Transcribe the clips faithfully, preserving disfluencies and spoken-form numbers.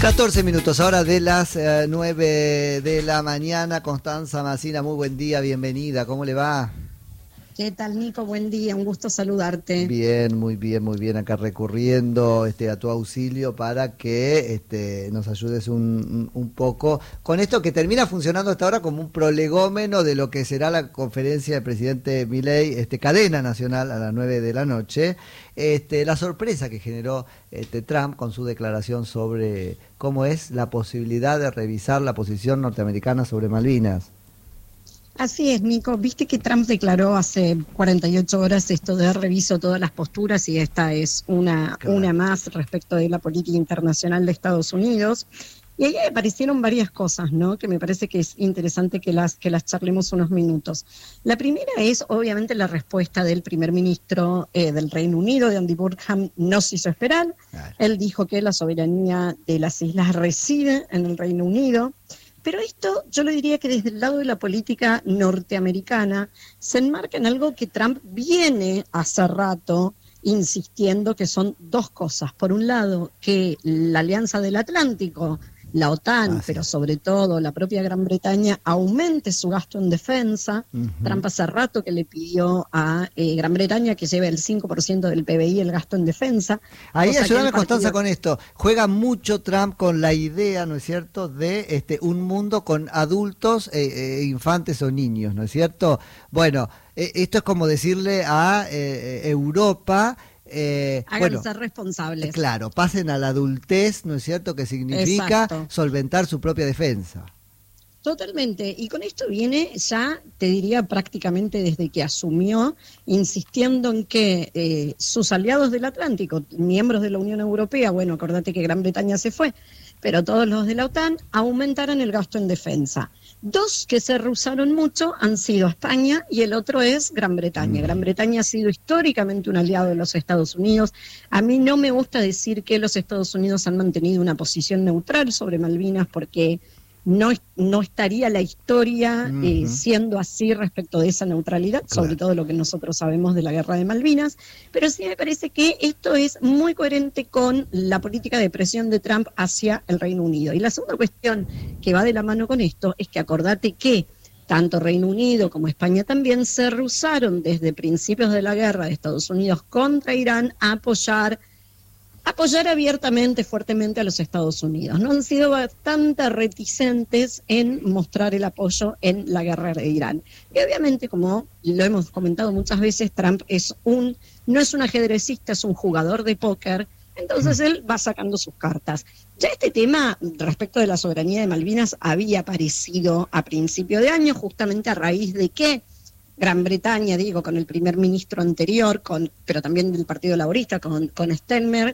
catorce minutos ahora de las eh, nueve de la mañana. Constanza Massina, muy buen día, bienvenida, ¿cómo le va? ¿Qué tal, Nico? Buen día, un gusto saludarte. Bien, muy bien, muy bien, acá recurriendo este, a tu auxilio para que este, nos ayudes un, un poco con esto que termina funcionando hasta ahora como un prolegómeno de lo que será la conferencia del presidente Milei, este, cadena nacional a las nueve de la noche, este, la sorpresa que generó este, Trump con su declaración sobre cómo es la posibilidad de revisar la posición norteamericana sobre Malvinas. Así es, Nico. Viste que Trump declaró hace cuarenta y ocho horas esto de reviso todas las posturas y esta es una, Claro. una más respecto de la política internacional de Estados Unidos. Y ahí aparecieron varias cosas, ¿no? Que me parece que es interesante que las, que las charlemos unos minutos. La primera es, obviamente, la respuesta del primer ministro eh, del Reino Unido, de Andy Burnham, no se hizo esperar. Claro. Él dijo que la soberanía de las islas reside en el Reino Unido. Pero esto, yo le diría que desde el lado de la política norteamericana se enmarca en algo que Trump viene hace rato insistiendo que son dos cosas. Por un lado, que la Alianza del Atlántico, la OTAN, Ah, sí. pero sobre todo la propia Gran Bretaña, aumente su gasto en defensa. Uh-huh. Trump hace rato que le pidió a eh, Gran Bretaña que lleve el cinco por ciento del P B I el gasto en defensa. Ahí ayúdame, partido... Constanza, con esto. Juega mucho Trump con la idea, ¿no es cierto?, de este un mundo con adultos, eh, eh, infantes o niños, ¿no es cierto? Bueno, eh, esto es como decirle a eh, Europa... Eh, Hagan bueno, ser responsables. Claro, pasen a la adultez, ¿no es cierto?, que significa Exacto. solventar su propia defensa. Totalmente, y con esto viene ya, te diría prácticamente desde que asumió, insistiendo en que eh, sus aliados del Atlántico, miembros de la Unión Europea, bueno, acordate que Gran Bretaña se fue, pero todos los de la OTAN, aumentaran el gasto en defensa. Dos que se rehusaron mucho han sido España y el otro es Gran Bretaña. Gran Bretaña ha sido históricamente un aliado de los Estados Unidos. A mí no me gusta decir que los Estados Unidos han mantenido una posición neutral sobre Malvinas porque no, no estaría la historia Uh-huh. eh, siendo así respecto de esa neutralidad, Claro. sobre todo lo que nosotros sabemos de la guerra de Malvinas, pero sí me parece que esto es muy coherente con la política de presión de Trump hacia el Reino Unido. Y la segunda cuestión que va de la mano con esto es que acordate que tanto Reino Unido como España también se rehusaron desde principios de la guerra de Estados Unidos contra Irán a apoyar apoyar abiertamente, fuertemente a los Estados Unidos. No han sido bastante reticentes en mostrar el apoyo en la guerra de Irán. Y obviamente, como lo hemos comentado muchas veces, Trump es un, no es un ajedrecista, es un jugador de póker, entonces él va sacando sus cartas. Ya este tema respecto de la soberanía de Malvinas había aparecido a principio de año, justamente a raíz de que Gran Bretaña, digo, con el primer ministro anterior, con, pero también del Partido Laborista, con, con Steinmeier,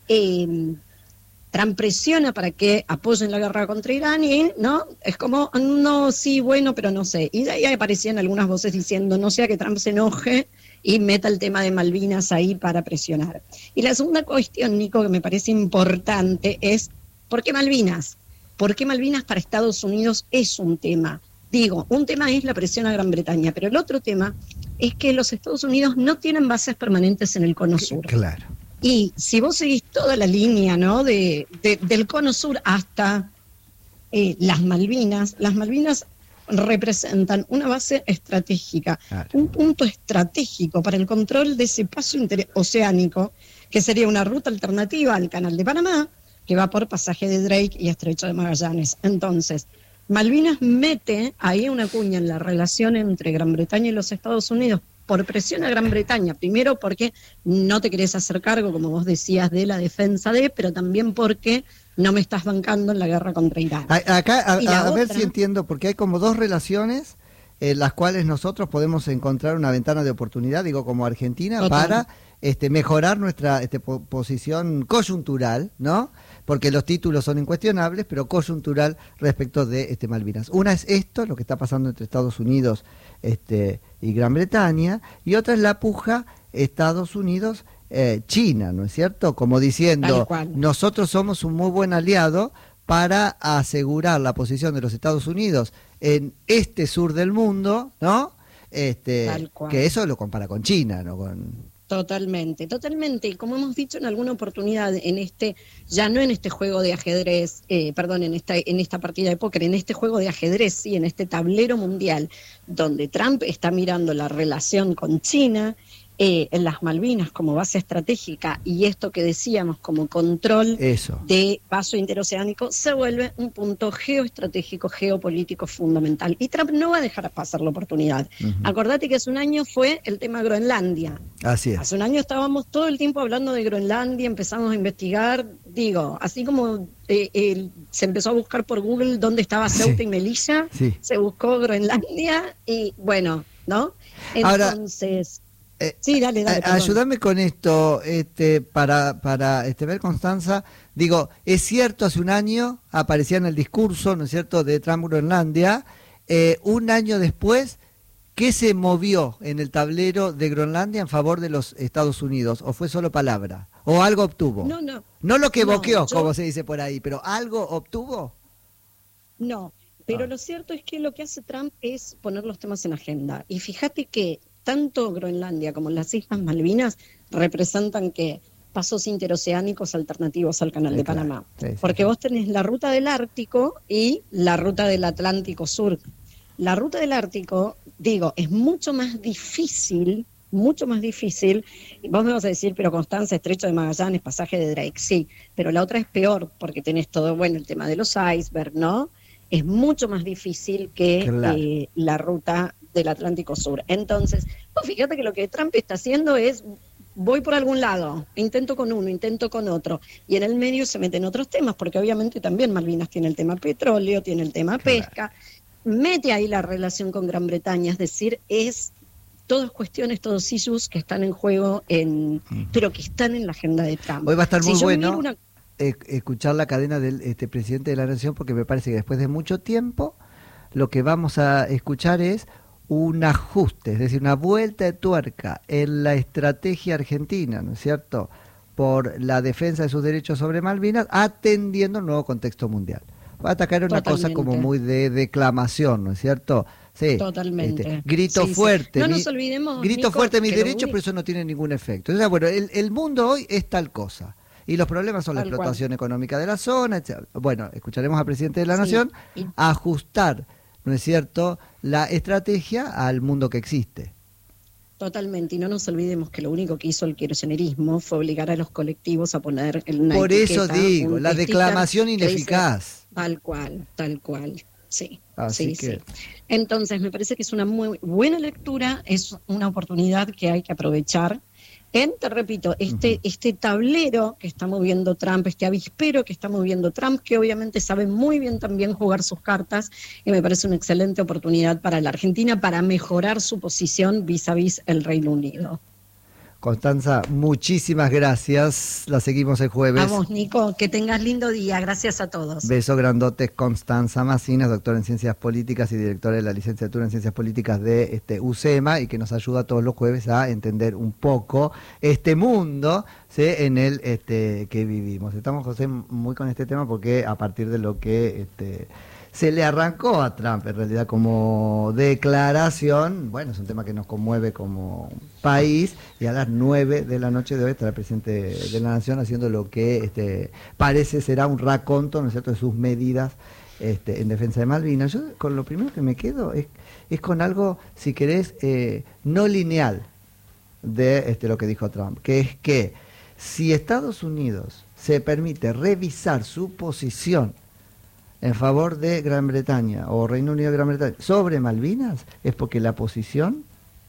Eh, Trump presiona para que apoyen la guerra contra Irán y no, es como, no, sí, bueno, pero no sé. Y de ahí aparecían algunas voces diciendo, no sea que Trump se enoje y meta el tema de Malvinas ahí para presionar. Y la segunda cuestión, Nico, que me parece importante es, ¿por qué Malvinas? ¿Por qué Malvinas para Estados Unidos es un tema? Digo, un tema es la presión a Gran Bretaña, pero el otro tema es que los Estados Unidos no tienen bases permanentes en el Cono Sur. Claro. Y si vos seguís toda la línea, ¿no?, de, de, del Cono Sur hasta eh, las Malvinas, las Malvinas representan una base estratégica, Claro. un punto estratégico para el control de ese paso interoceánico, que sería una ruta alternativa al Canal de Panamá, que va por pasaje de Drake y Estrecho de Magallanes. Entonces, Malvinas mete ahí una cuña en la relación entre Gran Bretaña y los Estados Unidos, por presión a Gran Bretaña, primero porque no te querés hacer cargo, como vos decías, de la defensa de, pero también porque no me estás bancando en la guerra contra Irán. A, acá, a, a, a ver otra... si entiendo, porque hay como dos relaciones en las cuales nosotros podemos encontrar una ventana de oportunidad, digo, como Argentina, Total. para este, mejorar nuestra este, po posición coyuntural, ¿no? Porque los títulos son incuestionables, pero coyuntural respecto de este, Malvinas. Una es esto, lo que está pasando entre Estados Unidos este, y Gran Bretaña, y otra es la puja Estados Unidos eh, China, ¿no es cierto? Como diciendo, nosotros somos un muy buen aliado para asegurar la posición de los Estados Unidos en este sur del mundo, ¿no? Este, que eso lo compara con China, ¿no? Con Totalmente, totalmente. Y como hemos dicho en alguna oportunidad, en este, ya no en este juego de ajedrez, eh, perdón, en esta, en esta partida de póker, en este juego de ajedrez, sí, en este tablero mundial, donde Trump está mirando la relación con China, eh, en las Malvinas como base estratégica y esto que decíamos como control Eso. de paso interoceánico, se vuelve un punto geoestratégico, geopolítico fundamental. Y Trump no va a dejar pasar la oportunidad. Uh-huh. Acordate que hace un año fue el tema Groenlandia. Así es. Hace un año estábamos todo el tiempo hablando de Groenlandia, empezamos a investigar, digo, así como eh, eh, se empezó a buscar por Google dónde estaba Ceuta sí. y Melilla, sí. se buscó Groenlandia y bueno, ¿no? Entonces... Ahora, Eh, sí, dale, dale. Perdón. Ayúdame con esto, este, para, para este, ver, Constanza. Digo, es cierto, hace un año aparecía en el discurso, ¿no es cierto?, de Trump Groenlandia. Eh, un año después, ¿qué se movió en el tablero de Groenlandia en favor de los Estados Unidos? ¿O fue solo palabra? ¿O algo obtuvo? No, no. No lo que boqueó, no, yo... como se dice por ahí, pero ¿algo obtuvo? No, pero ah. lo cierto es que lo que hace Trump es poner los temas en agenda. Y fíjate que tanto Groenlandia como las Islas Malvinas representan que pasos interoceánicos alternativos al Canal sí, de Panamá. Sí, sí, Porque sí. vos tenés la ruta del Ártico y la ruta del Atlántico Sur. La ruta del Ártico, digo, es mucho más difícil, mucho más difícil. Vos me vas a decir, pero Constanza, Estrecho de Magallanes, pasaje de Drake, sí. Pero la otra es peor, porque tenés todo, bueno, el tema de los icebergs, ¿no? Es mucho más difícil que claro. eh, la ruta del Atlántico Sur. Entonces, pues fíjate que lo que Trump está haciendo es, voy por algún lado, intento con uno, intento con otro, y en el medio se meten otros temas, porque obviamente también Malvinas tiene el tema petróleo, tiene el tema claro. pesca, mete ahí la relación con Gran Bretaña, es decir, es todas cuestiones, todos issues que están en juego, en, uh-huh. pero que están en la agenda de Trump. Hoy va a estar muy si bueno una... escuchar la cadena del este, presidente de la Nación, porque me parece que después de mucho tiempo, lo que vamos a escuchar es un ajuste, es decir, una vuelta de tuerca en la estrategia argentina, ¿no es cierto?, por la defensa de sus derechos sobre Malvinas, atendiendo el nuevo contexto mundial. Va a atacar una Totalmente. cosa como muy de declamación, ¿no es cierto? Sí. Totalmente. Este, grito sí, fuerte. Sí. No mi, nos olvidemos, grito Nico, fuerte mis derechos, único... pero eso no tiene ningún efecto. Entonces, bueno, el, el mundo hoy es tal cosa. Y los problemas son la tal explotación cual. económica de la zona, etcétera. Bueno, escucharemos al presidente de la sí. Nación y... ajustar, ¿no es cierto?, la estrategia al mundo que existe. Totalmente, y no nos olvidemos que lo único que hizo el kirchnerismo fue obligar a los colectivos a poner en una Por etiqueta, eso digo, la declamación ineficaz. Dice, tal cual, tal cual, sí. Así sí, que... sí. Entonces, me parece que es una muy buena lectura, es una oportunidad que hay que aprovechar. En, te repito, este, uh-huh. este tablero que está moviendo Trump, este avispero que está moviendo Trump, que obviamente sabe muy bien también jugar sus cartas, y me parece una excelente oportunidad para la Argentina para mejorar su posición vis a vis el Reino Unido. Constanza, muchísimas gracias. La seguimos el jueves. Vamos, Nico, que tengas lindo día. Gracias a todos. Beso grandote. Constanza Macinas, doctora en Ciencias Políticas y directora de la licenciatura en Ciencias Políticas de este, U C E M A, y que nos ayuda todos los jueves a entender un poco este mundo, ¿sí?, en el este, que vivimos. Estamos, José, muy con este tema porque a partir de lo que... Este, se le arrancó a Trump, en realidad, como declaración. Bueno, es un tema que nos conmueve como país, y a las nueve de la noche de hoy estará el presidente de la Nación haciendo lo que este, parece será un raconto, ¿no es cierto?, de sus medidas este, en defensa de Malvinas. Yo con lo primero que me quedo es, es con algo, si querés, eh, no lineal de este, lo que dijo Trump, que es que si Estados Unidos se permite revisar su posición en favor de Gran Bretaña o Reino Unido de Gran Bretaña sobre Malvinas, es porque la posición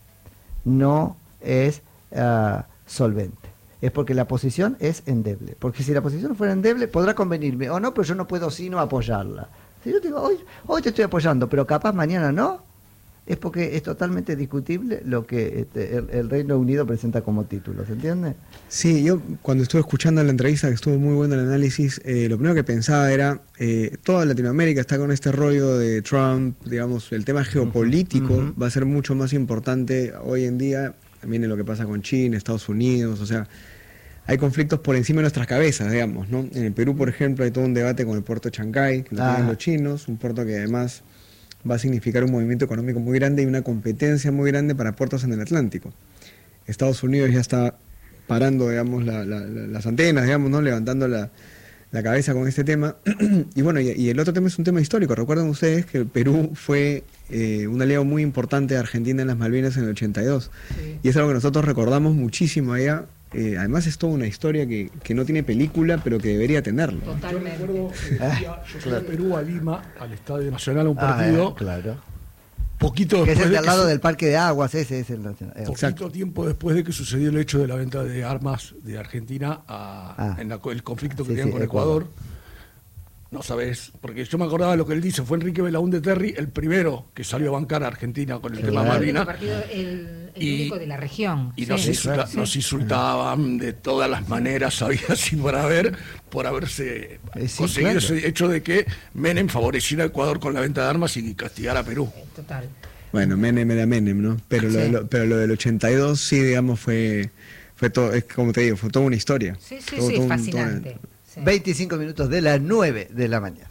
no es uh, solvente. Es porque la posición es endeble. Porque si la posición fuera endeble, podrá convenirme o no, pero yo no puedo sino apoyarla. Si yo digo, hoy, hoy te estoy apoyando, pero capaz mañana no, es porque es totalmente discutible lo que este, el, el Reino Unido presenta como título, ¿se entiende? Sí, yo cuando estuve escuchando la entrevista, que estuvo muy bueno el análisis, eh, lo primero que pensaba era, eh, toda Latinoamérica está con este rollo de Trump, digamos, el tema geopolítico uh-huh. va a ser mucho más importante hoy en día, también en lo que pasa con China, Estados Unidos, o sea, hay conflictos por encima de nuestras cabezas, digamos, ¿no? En el Perú, por ejemplo, hay todo un debate con el puerto de Chancay, que lo ah. tienen los chinos, un puerto que además va a significar un movimiento económico muy grande y una competencia muy grande para puertos en el Atlántico. Estados Unidos ya está parando, digamos, la, la, la, las antenas, digamos, ¿no? Levantando la, la cabeza con este tema. Y bueno, y, y el otro tema es un tema histórico. Recuerden ustedes que el Perú fue eh, un aliado muy importante de Argentina en las Malvinas en el ochenta y dos. Sí. Y es algo que nosotros recordamos muchísimo allá. Eh, además es toda una historia que, que no tiene película, pero que debería tenerlo. Totalmente. Yo recuerdo, eh, ah, yo fui claro. a Perú, a Lima, al Estadio Nacional, a un partido. Ah, claro. Poquito que es el de al lado su... del Parque de Aguas, ese es el Nacional. Poquito Exacto. tiempo después de que sucedió el hecho de la venta de armas de Argentina a, ah. en la, el conflicto que sí, tenían sí, con Ecuador. Ecuador. No sabes, porque yo me acordaba de lo que él dice, fue Enrique Belaúnde Terry el primero que salió a bancar a Argentina con el claro. tema Malvinas. El partido, el, el y, único de la región. Y sí, nos, insulta, sí. nos insultaban de todas las maneras, había sido para ver, por haberse eh, sí, conseguido claro. ese hecho de que Menem favoreciera a Ecuador con la venta de armas y castigara a Perú. Total. Bueno, Menem era Menem, ¿no? Pero, sí. lo, lo, pero lo del ochenta y dos sí, digamos, fue, fue todo, es como te digo, fue toda una historia. Sí, sí, todo, sí, todo fascinante. Un, todo Sí. veinticinco minutos de las nueve de la mañana.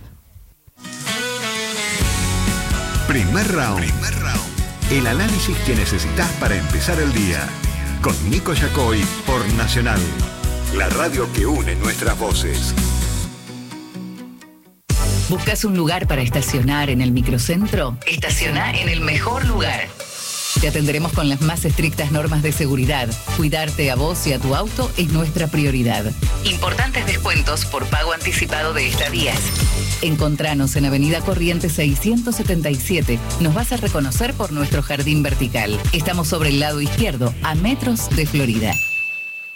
Primer round. Primer round. El análisis que necesitas para empezar el día. Con Nico Yacoy por Nacional. La radio que une nuestras voces. ¿Buscas un lugar para estacionar en el microcentro? Estaciona en el mejor lugar. Te atenderemos con las más estrictas normas de seguridad. Cuidarte a vos y a tu auto es nuestra prioridad. Importantes descuentos por pago anticipado de estadías. Encontranos en Avenida Corrientes seiscientos setenta y siete. Nos vas a reconocer por nuestro jardín vertical. Estamos sobre el lado izquierdo, a metros de Florida.